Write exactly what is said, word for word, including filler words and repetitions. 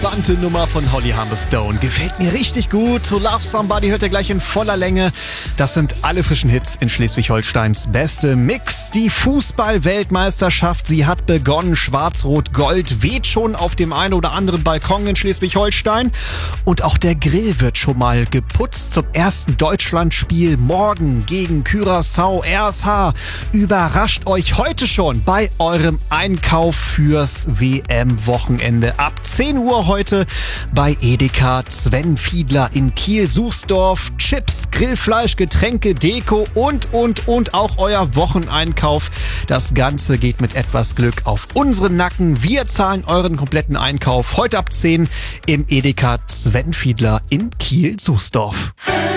Entspannte Nummer von Holly Humberstone. Gefällt mir richtig gut. To Love Somebody hört ihr gleich in voller Länge. Das sind alle frischen Hits in Schleswig-Holsteins beste Mix. Die Fußball-Weltmeisterschaft, sie hat begonnen. Schwarz-Rot-Gold weht schon auf dem einen oder anderen Balkon in Schleswig-Holstein. Und auch der Grill wird schon mal geputzt zum ersten Deutschlandspiel morgen gegen Curaçao. R S H überrascht euch heute schon bei eurem Einkauf fürs W M-Wochenende. Ab zehn Uhr heute bei Edeka Sven Fiedler in Kiel-Suchsdorf. Chips, Grillfleisch, Getränke, Deko und, und, und auch euer Wocheneinkauf. Das Ganze geht mit etwas Glück auf unseren Nacken. Wir zahlen euren kompletten Einkauf heute ab zehn im Edeka Sven Fiedler in Kiel-Suchsdorf.